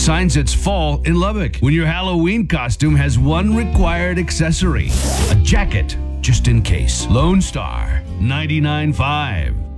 signs it's fall in Lubbock when your Halloween costume has one required accessory: a jacket, just in case. Lone Star 99.5.